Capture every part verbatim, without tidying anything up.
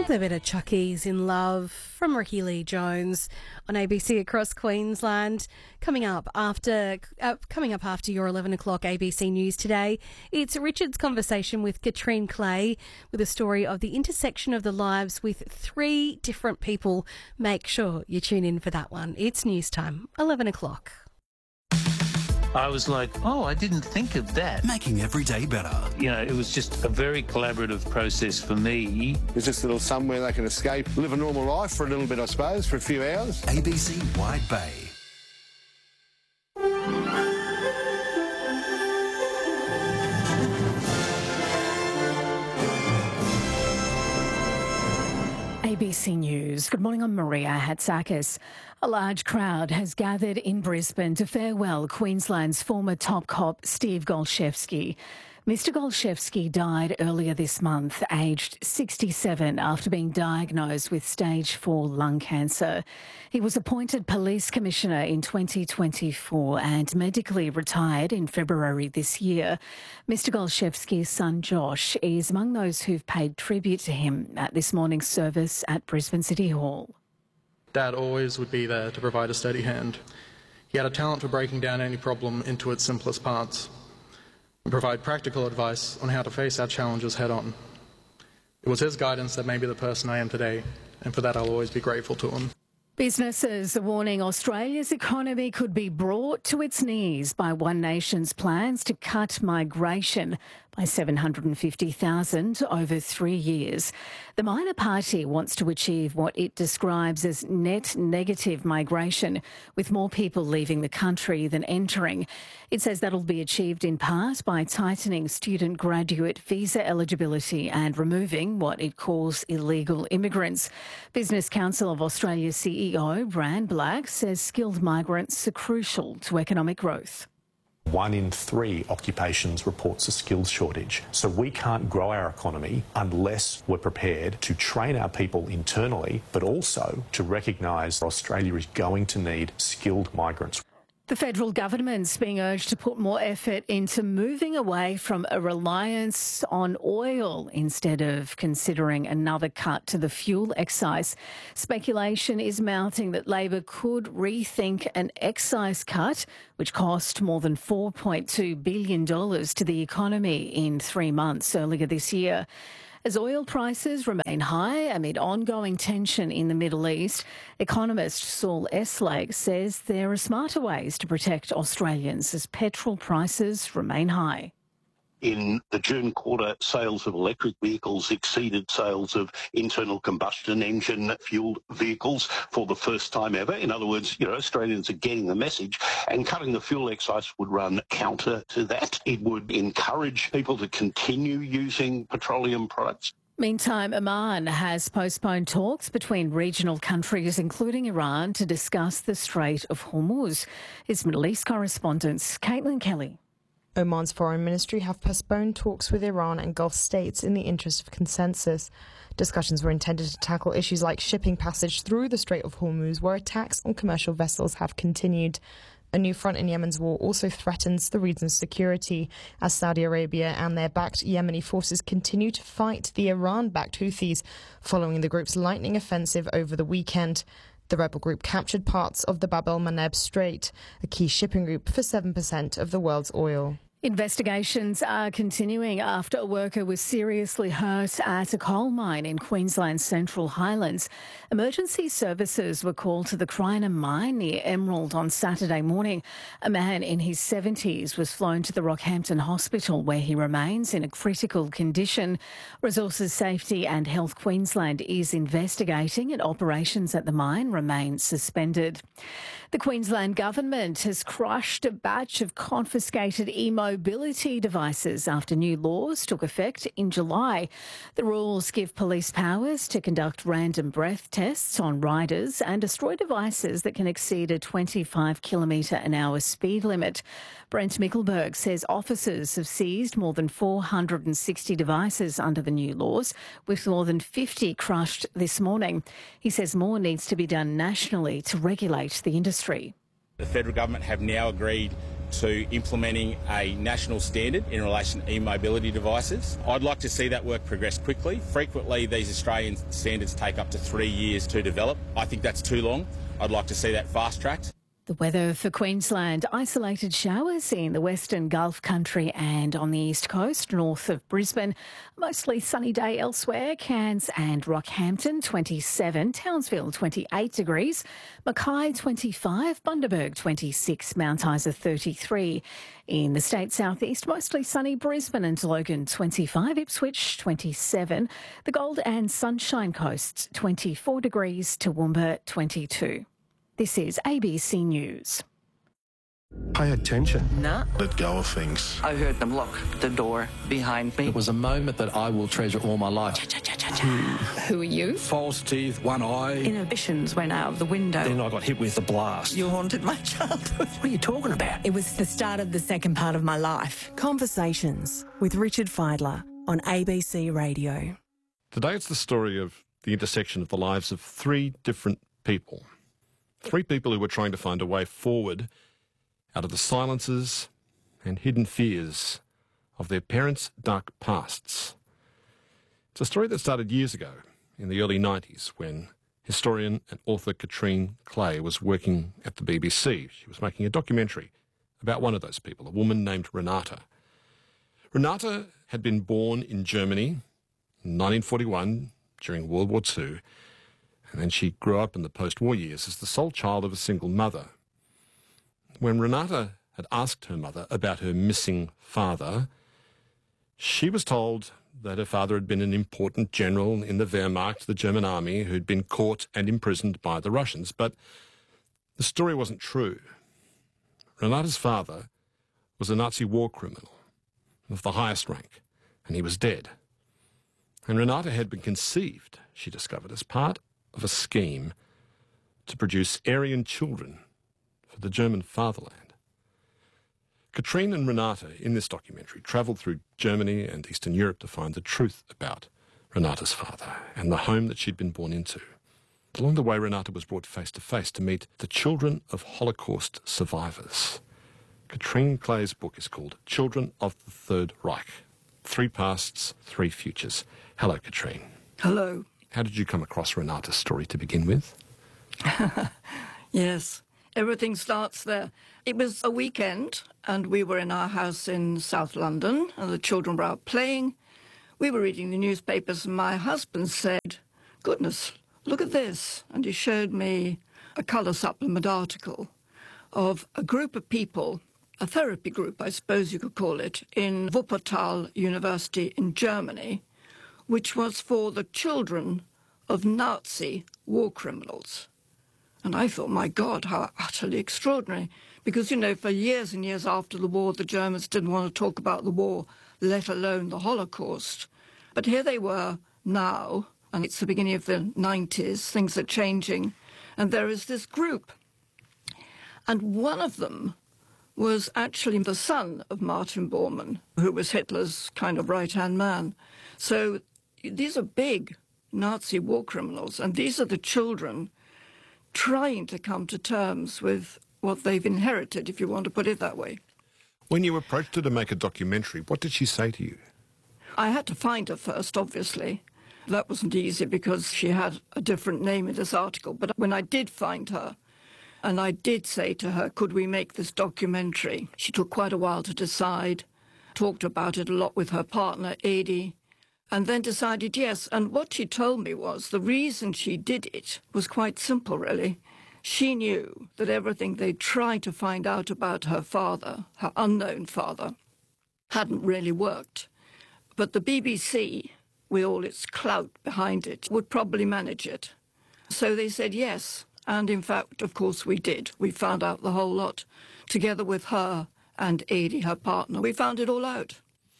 A bit of Chucky's in Love from Ricky Lee Jones on A B C across Queensland. Coming up after uh, coming up after your eleven o'clock A B C News today, it's Richard's conversation with Katrine Clay with a story of the intersection of the lives with three different people. Make sure you tune in for that one. It's news time, eleven o'clock. I was like, oh, I didn't think of that. Making every day better. You know, it was just a very collaborative process for me. There's just a little somewhere they can escape, live a normal life for a little bit, I suppose, for a few hours. A B C Wide Bay. A B C News. Good morning, I'm Maria Hatzakis. A large crowd has gathered in Brisbane to farewell Queensland's former top cop Steve Golchevsky. Mister Golchevsky died earlier this month, aged sixty-seven, after being diagnosed with stage four lung cancer. He was appointed police commissioner in twenty twenty-four and medically retired in February this year. Mister Golchevsky's son Josh is among those who've paid tribute to him at this morning's service at Brisbane City Hall. Dad always would be there to provide a steady hand. He had a talent for breaking down any problem into its simplest parts and provide practical advice on how to face our challenges head on. It was his guidance that made me the person I am today, and for that I'll always be grateful to him. Businesses are warning Australia's economy could be brought to its knees by One Nation's plans to cut migration by seven hundred fifty thousand over three years. The minor party wants to achieve what it describes as net negative migration, with more people leaving the country than entering. It says that'll be achieved in part by tightening student graduate visa eligibility and removing what it calls illegal immigrants. Business Council of Australia's C E O, Brand Black, says skilled migrants are crucial to economic growth. One in three occupations reports a skills shortage. So we can't grow our economy unless we're prepared to train our people internally, but also to recognise Australia is going to need skilled migrants. The federal government's being urged to put more effort into moving away from a reliance on oil instead of considering another cut to the fuel excise. Speculation is mounting that Labor could rethink an excise cut, which cost more than four point two billion dollars to the economy in three months earlier this year. As oil prices remain high amid ongoing tension in the Middle East, economist Saul Eslake says there are smarter ways to protect Australians as petrol prices remain high. In the June quarter, sales of electric vehicles exceeded sales of internal combustion engine fueled vehicles for the first time ever. In other words, you know, Australians are getting the message, and cutting the fuel excise would run counter to that. It would encourage people to continue using petroleum products. Meantime, Oman has postponed talks between regional countries, including Iran, to discuss the Strait of Hormuz. His Middle East correspondent, Caitlin Kelly. Oman's foreign ministry have postponed talks with Iran and Gulf states in the interest of consensus. Discussions were intended to tackle issues like shipping passage through the Strait of Hormuz, where attacks on commercial vessels have continued. A new front in Yemen's war also threatens the region's security, as Saudi Arabia and their backed Yemeni forces continue to fight the Iran-backed Houthis, following the group's lightning offensive over the weekend. The rebel group captured parts of the Bab el-Mandeb Strait, a key shipping route for seven percent of the world's oil. Investigations are continuing after a worker was seriously hurt at a coal mine in Queensland's Central Highlands. Emergency services were called to the Crinum mine near Emerald on Saturday morning. A man in his seventies was flown to the Rockhampton Hospital, where he remains in a critical condition. Resources Safety and Health Queensland is investigating, and operations at the mine remain suspended. The Queensland Government has crushed a batch of confiscated e-mobility devices after new laws took effect in July. The rules give police powers to conduct random breath tests on riders and destroy devices that can exceed a twenty-five kilometre an hour speed limit. Brent Mickelberg says officers have seized more than four hundred sixty devices under the new laws, with more than fifty crushed this morning. He says more needs to be done nationally to regulate the industry. The federal government have now agreed to implementing a national standard in relation to e-mobility devices. I'd like to see that work progress quickly. Frequently, these Australian standards take up to three years to develop. I think that's too long. I'd like to see that fast-tracked. The weather for Queensland: isolated showers in the western Gulf country and on the east coast, north of Brisbane. Mostly sunny day elsewhere. Cairns and Rockhampton twenty-seven, Townsville twenty-eight degrees, Mackay twenty-five, Bundaberg twenty-six, Mount Isa thirty-three. In the state southeast, mostly sunny. Brisbane and Logan twenty-five, Ipswich twenty-seven, the Gold and Sunshine Coast twenty-four degrees, Toowoomba twenty-two. This is A B C News. Pay attention. Nah. Let go of things. I heard them lock the door behind me. It was a moment that I will treasure all my life. Who are you? False teeth, one eye. Inhibitions went out of the window. Then I got hit with a blast. You haunted my childhood. What are you talking about? It was the start of the second part of my life. Conversations with Richard Fidler on A B C Radio. Today it's the story of the intersection of the lives of three different people. Three people who were trying to find a way forward out of the silences and hidden fears of their parents' dark pasts. It's a story that started years ago, in the early nineties, when historian and author Katrine Clay was working at the B B C. She was making a documentary about one of those people, a woman named Renata. Renata had been born in Germany in nineteen forty-one during World War Two, and then she grew up in the post-war years as the sole child of a single mother. When Renata had asked her mother about her missing father, she was told that her father had been an important general in the Wehrmacht, the German army, who'd been caught and imprisoned by the Russians. But the story wasn't true. Renata's father was a Nazi war criminal of the highest rank, and he was dead. And Renata had been conceived, she discovered, as part of a scheme to produce Aryan children for the German fatherland. Katrine and Renata, in this documentary, travelled through Germany and Eastern Europe to find the truth about Renata's father and the home that she'd been born into. Along the way, Renata was brought face to face to meet the children of Holocaust survivors. Katrine Clay's book is called Children of the Third Reich: Three Pasts, Three Futures. Hello, Katrine. Hello. How did you come across Renata's story to begin with? Yes, everything starts there. It was a weekend, and we were in our house in South London, and the children were out playing. We were reading the newspapers, and my husband said, "Goodness, look at this." And he showed me a colour supplement article of a group of people, a therapy group, I suppose you could call it, in Wuppertal University in Germany, which was for the children of Nazi war criminals. And I thought, my God, how utterly extraordinary. Because, you know, for years and years after the war, the Germans didn't want to talk about the war, let alone the Holocaust. But here they were now, and it's the beginning of the nineties, things are changing, and there is this group. And one of them was actually the son of Martin Bormann, who was Hitler's kind of right-hand man. So these are big Nazi war criminals, and these are the children trying to come to terms with what they've inherited, if you want to put it that way. When you approached her to make a documentary, what did she say to you? I had to find her first, obviously. That wasn't easy because she had a different name in this article. But when I did find her, and I did say to her, could we make this documentary? She took quite a while to decide, talked about it a lot with her partner, Adi, and then decided yes. And what she told me was the reason she did it was quite simple, really. She knew that everything they tried to find out about her father, her unknown father, hadn't really worked. But the B B C, with all its clout behind it, would probably manage it. So they said yes. And in fact, of course, we did. We found out the whole lot. Together with her and Adi, her partner, we found it all out.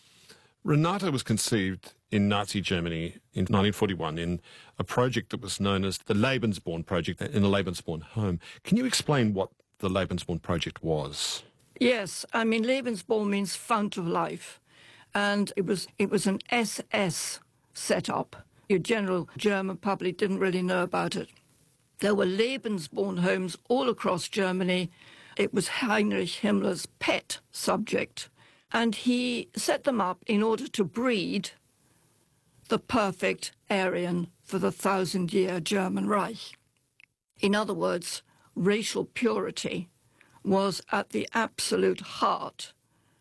Renata was conceived in Nazi Germany in nineteen forty-one in a project that was known as the Lebensborn Project, in a Lebensborn home. Can you explain what the Lebensborn Project was? Yes, I mean, Lebensborn means fount of life. And it was, it was an S S set-up. Your general German public didn't really know about it. There were Lebensborn homes all across Germany It was Heinrich Himmler's pet subject. And he set them up in order to breed the perfect Aryan for the thousand-year German Reich. In other words, racial purity was at the absolute heart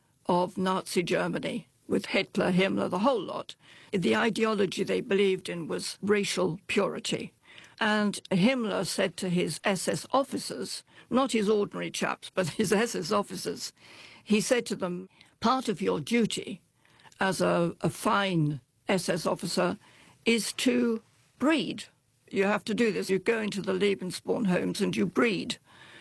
of Nazi Germany, with Hitler, Himmler, the whole lot. The ideology they believed in was racial purity. And Himmler said to his S S officers, not his ordinary chaps, but his S S officers, he said to them, part of your duty as a, a fine S S officer is to breed. You have to do this. You go into the Lebensborn homes and you breed.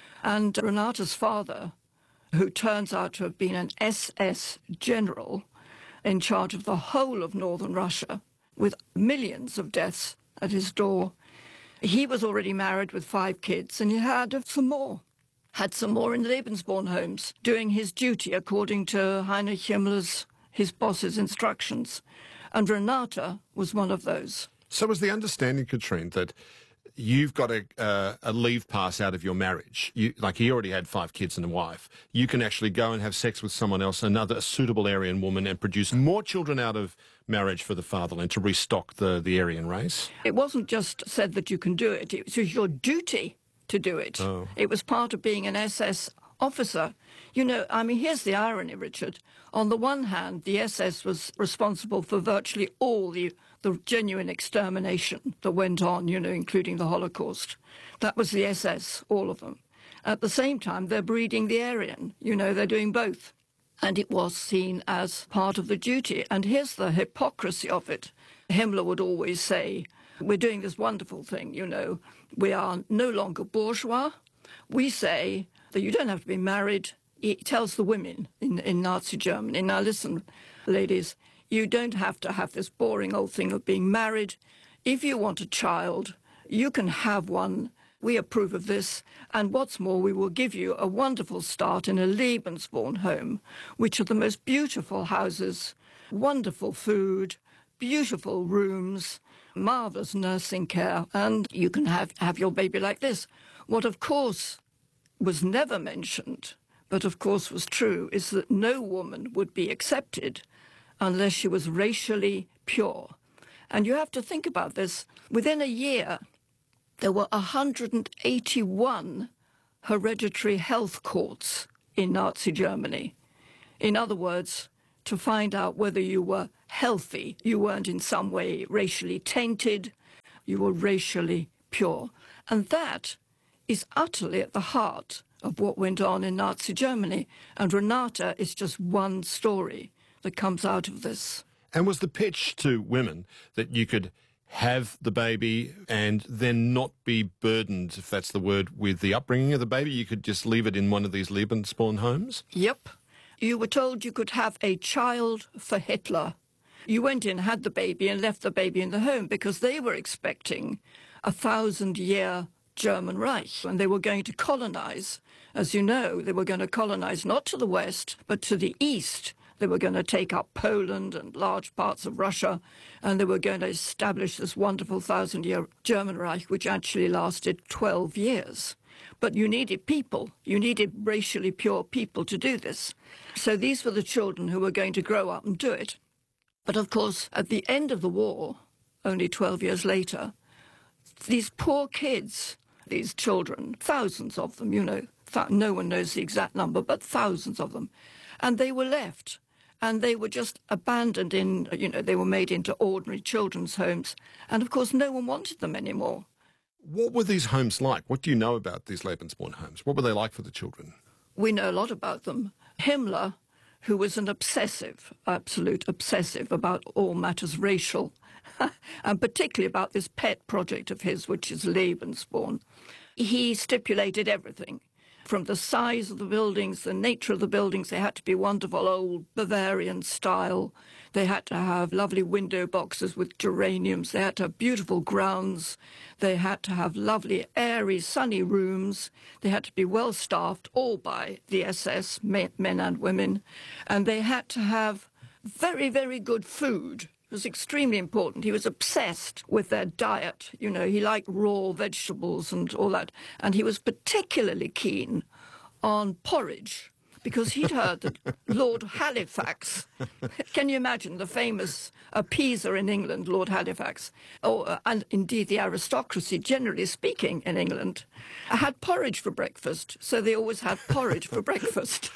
And Renata's father, who turns out to have been an S S general in charge of the whole of northern Russia, with millions of deaths at his door, he was already married with five kids, and he had some more. Had some more in Lebensborn homes, doing his duty according to Heinrich Himmler's, his boss's instructions. And Renata was one of those. So was the understanding, Katrine, that you've got a, uh, a leave pass out of your marriage? You, like he already had five kids and a wife. You can actually go and have sex with someone else, another suitable Aryan woman, and produce more children out of marriage for the fatherland to restock the, the Aryan race? It wasn't just said that you can do it. It was your duty to do it. Oh. It was part of being an S S officer. You know, I mean, here's the irony, Richard. On the one hand, the S S was responsible for virtually all the, the genuine extermination that went on, you know, including the Holocaust. That was the S S, all of them. At the same time, they're breeding the Aryan. You know, they're doing both. And it was seen as part of the duty. And here's the hypocrisy of it. Himmler would always say, we're doing this wonderful thing, you know. We are no longer bourgeois. We say that you don't have to be married. He tells the women in, in Nazi Germany, now listen, ladies, you don't have to have this boring old thing of being married. If you want a child, you can have one. We approve of this. And what's more, we will give you a wonderful start in a Lebensborn home, which are the most beautiful houses, wonderful food, beautiful rooms, marvellous nursing care, and you can have, have your baby like this. What, of course, was never mentioned, but of course was true, is that no woman would be accepted unless she was racially pure. And you have to think about this. Within a year, there were one hundred eighty-one hereditary health courts in Nazi Germany. In other words, to find out whether you were healthy, you weren't in some way racially tainted, you were racially pure. And that is utterly at the heart of what went on in Nazi Germany. And Renata is just one story that comes out of this. And was the pitch to women that you could have the baby and then not be burdened, if that's the word, with the upbringing of the baby? You could just leave it in one of these Lebensborn homes? Yep. You were told you could have a child for Hitler. You went in, had the baby, and left the baby in the home because they were expecting a thousand-year German Reich, and they were going to colonize. As you know, they were going to colonize not to the west, but to the east. They were going to take up Poland and large parts of Russia, and they were going to establish this wonderful thousand-year German Reich, which actually lasted twelve years. But you needed people. You needed racially pure people to do this. So these were the children who were going to grow up and do it. But of course, at the end of the war, only twelve years later, these poor kids, these children, thousands of them, you know, th- no one knows the exact number, but thousands of them, and they were left. And they were just abandoned in, you know, they were made into ordinary children's homes. And, of course, no one wanted them anymore. What were these homes like? What do you know about these Lebensborn homes? What were they like for the children? We know a lot about them. Himmler, who was an obsessive, absolute obsessive about all matters racial, and particularly about this pet project of his, which is Lebensborn, he stipulated everything. From the size of the buildings, the nature of the buildings, they had to be wonderful old Bavarian style. They had to have lovely window boxes with geraniums. They had to have beautiful grounds. They had to have lovely, airy, sunny rooms. They had to be well staffed, all by the S S, men, men and women. And they had to have very, very good food. It was extremely important. He was obsessed with their diet. You know, he liked raw vegetables and all that. And he was particularly keen on porridge, because he'd heard that Lord Halifax, can you imagine the famous appeaser in England, Lord Halifax, or, uh, and indeed the aristocracy, generally speaking, in England, had porridge for breakfast. So they always had porridge for breakfast.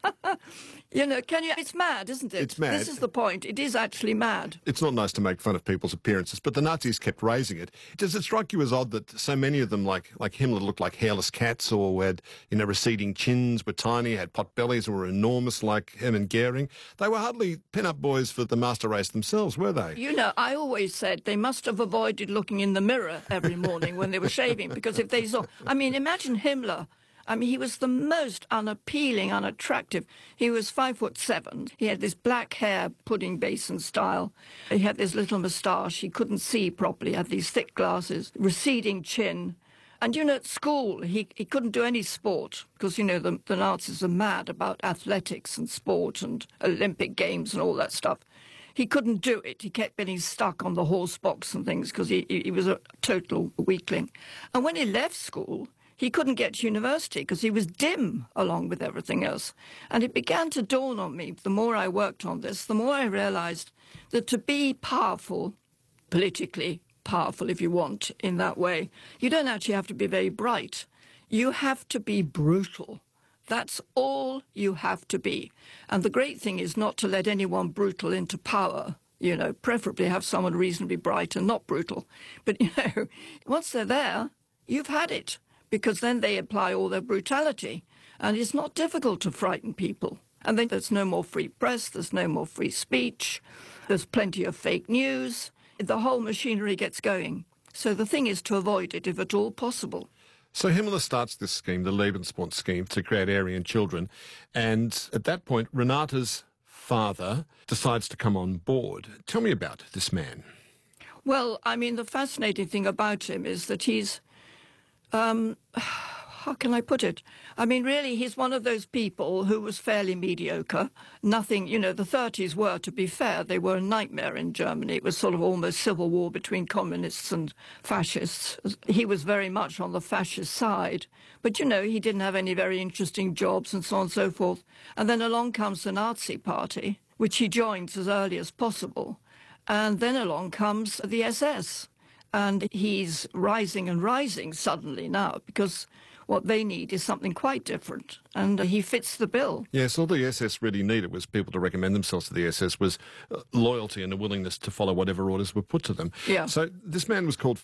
You know, can you? It's mad, isn't it? It's mad. This is the point. It is actually mad. It's not nice to make fun of people's appearances, but the Nazis kept raising it. Does it strike you as odd that so many of them, like like Himmler, looked like hairless cats, or had, you know, receding chins, were tiny, had pot bellies, and were enormous like Hermann Goering? They were hardly pin-up boys for the master race themselves, were they? You know, I always said they must have avoided looking in the mirror every morning when they were shaving, because if they saw... I mean, imagine Himmler. I mean, he was the most unappealing, unattractive. He was five foot seven. He had this black hair, pudding basin style. He had this little moustache. He couldn't see properly. He had these thick glasses, receding chin. And, you know, at school, he, he couldn't do any sport because, you know, the, the Nazis are mad about athletics and sport and Olympic Games and all that stuff. He couldn't do it. He kept getting stuck on the horse box and things because he, he was a total weakling. And when he left school, he couldn't get to university because he was dim along with everything else. And it began to dawn on me, the more I worked on this, the more I realised that to be powerful, politically powerful if you want, in that way, you don't actually have to be very bright. You have to be brutal. That's all you have to be. And the great thing is not to let anyone brutal into power. You know, preferably have someone reasonably bright and not brutal. But, you know, once they're there, you've had it. Because then they apply all their brutality. And it's not difficult to frighten people. And then there's no more free press, there's no more free speech, there's plenty of fake news. The whole machinery gets going. So the thing is to avoid it if at all possible. So Himmler starts this scheme, the Lebensborn scheme, to create Aryan children. And at that point, Renate's father decides to come on board. Tell me about this man. Well, I mean, the fascinating thing about him is that he's... Um, how can I put it? I mean, really, he's one of those people who was fairly mediocre. Nothing, you know, the thirties were, to be fair, they were a nightmare in Germany. It was sort of almost civil war between communists and fascists. He was very much on the fascist side. But, you know, he didn't have any very interesting jobs and so on and so forth. And then along comes the Nazi Party, which he joins as early as possible. And then along comes the S S. And he's rising and rising suddenly now because what they need is something quite different. And he fits the bill. Yes, all the S S really needed was people to recommend themselves to the S S, was loyalty and a willingness to follow whatever orders were put to them. Yeah. So this man was called